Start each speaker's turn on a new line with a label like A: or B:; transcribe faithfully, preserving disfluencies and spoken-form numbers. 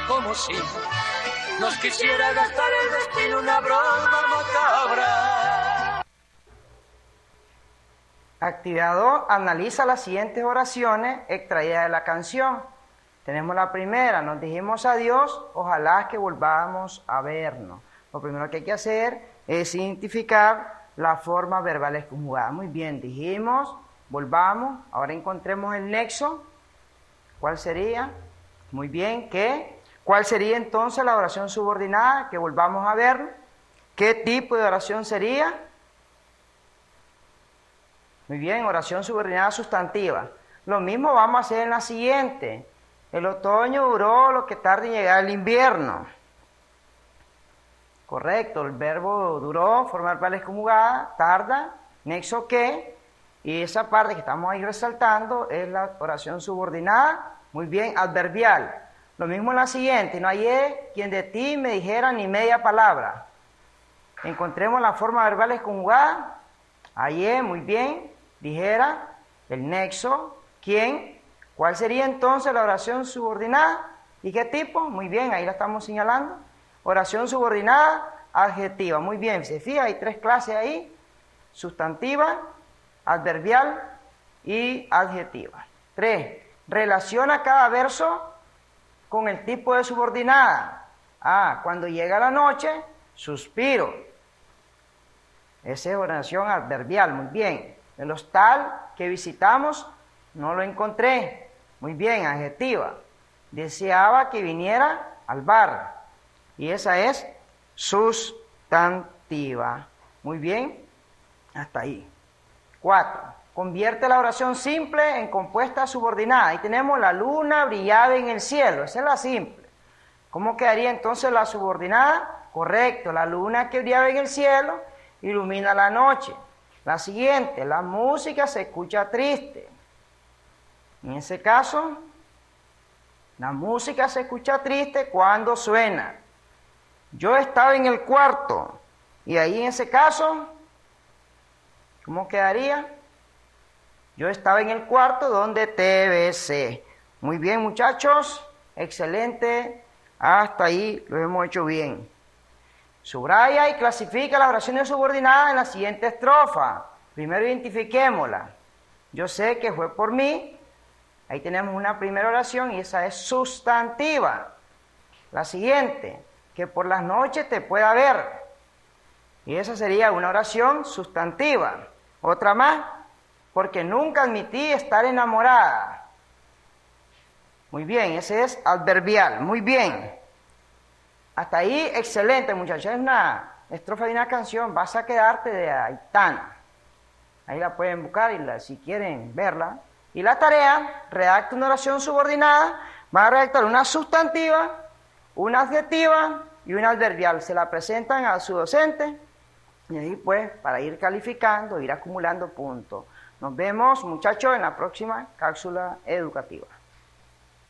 A: como si nos quisiera gastar el destino una broma macabra.
B: Actividad dos. Analiza las siguientes oraciones extraídas de la canción. Tenemos la primera, nos dijimos adiós, ojalá que volvamos a vernos. Lo primero que hay que hacer es identificar las formas verbales conjugadas. Muy bien, dijimos, volvamos, ahora encontremos el nexo. ¿Cuál sería? Muy bien, ¿qué? ¿Cuál sería entonces la oración subordinada? Que volvamos a ver. ¿Qué tipo de oración sería? Muy bien, oración subordinada sustantiva. Lo mismo vamos a hacer en la siguiente. El otoño duró lo que tarda en llegar el invierno. Correcto, el verbo duró, forma verbales conjugada, tarda, nexo que, y esa parte que estamos ahí resaltando es la oración subordinada. Muy bien, adverbial. Lo mismo en la siguiente, no hallé quien de ti me dijera ni media palabra. Encontremos la forma verbales conjugada. Hallé, muy bien, dijera, el nexo, quién. ¿Cuál sería entonces la oración subordinada? ¿Y qué tipo? Muy bien, ahí la estamos señalando. Oración subordinada, adjetiva. Muy bien, se fija, hay tres clases ahí. Sustantiva, adverbial y adjetiva. Tres, relaciona cada verso con el tipo de subordinada. Ah, cuando llega la noche, suspiro. Esa es oración adverbial, muy bien. El hostal que visitamos, no lo encontré. Muy bien, adjetiva. Deseaba que viniera al bar. Y esa es sustantiva. Muy bien, hasta ahí. Cuatro. Convierte la oración simple en compuesta subordinada. Ahí tenemos la luna brillaba en el cielo. Esa es la simple. ¿Cómo quedaría entonces la subordinada? Correcto, la luna que brillaba en el cielo ilumina la noche. La siguiente, la música se escucha triste. En ese caso, la música se escucha triste cuando suena. Yo estaba en el cuarto, y ahí en ese caso, ¿cómo quedaría? Yo estaba en el cuarto donde te besé. Muy bien, muchachos, excelente, hasta ahí lo hemos hecho bien. Subraya y clasifica las oraciones subordinadas en la siguiente estrofa. Primero identifiquémosla. Yo sé que fue por mí. Ahí tenemos una primera oración y esa es sustantiva. La siguiente, que por las noches te pueda ver. Y esa sería una oración sustantiva. Otra más, porque nunca admití estar enamorada. Muy bien, ese es adverbial. Muy bien. Hasta ahí, excelente, muchachos. Es una estrofa de una canción. Vas a quedarte de Aitana. Ahí la pueden buscar y la, si quieren verla. Y la tarea, redacta una oración subordinada, va a redactar una sustantiva, una adjetiva y una adverbial. Se la presentan a su docente y ahí pues para ir calificando, ir acumulando puntos. Nos vemos, muchachos, en la próxima cápsula educativa.